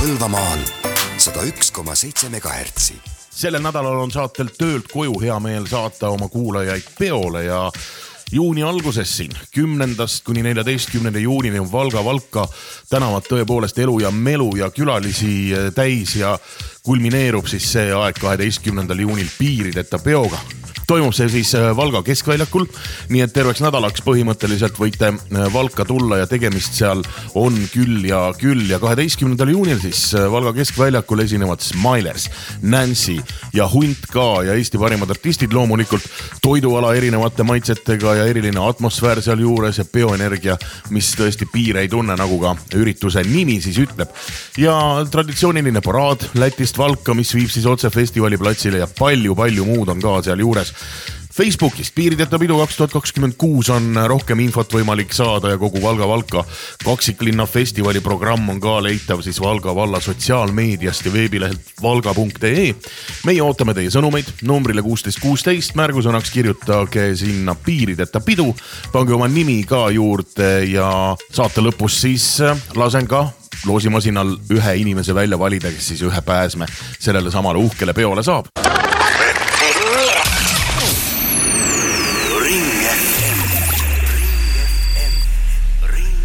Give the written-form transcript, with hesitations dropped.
Põlvamaal 101,7 MHz. Sellel nädalal on saatel Töölt koju hea meel saata oma kuulajaid peole ja juuni alguses siin 10. kuni 14. juunini on Valga tänavad tõepoolest elu ja melu ja külalisi täis ja kulmineerub siis see aeg 12. juunil piirideta peoga. Toimub see siis Valga keskväljakul, nii et terveks nädalaks põhimõtteliselt võite Valka tulla ja tegemist seal on küll ja 12. juunil siis Valga keskväljakul esinevad Smilers, Nancy ja Hunt ka ja Eesti parimad artistid loomulikult, toiduala erinevate maitsetega ja eriline atmosfäär seal juures ja bioenergia, mis tõesti piire ei tunne, nagu ka ürituse nimi siis ütleb. Ja traditsiooniline paraad Lätist Valka, mis viib siis otse festivaliplatsile ja palju muud on ka seal juures. Facebookist Piirideta pidu 2026 on rohkem infot võimalik saada ja kogu Valga kaksiklinna festivali programm on ka leitav siis Valga valla sotsiaalmeediast ja veebilehelt valga.ee. Meie ootame teie sõnumeid numbrile 1616, märgusõnaks kirjutage sinna Piirideta pidu, pange oma nimi ka juurde ja saate lõpus siis lasen ka loosimasinal ühe inimese välja valida, kes siis ühe pääsme sellele samale uhkele peole saab.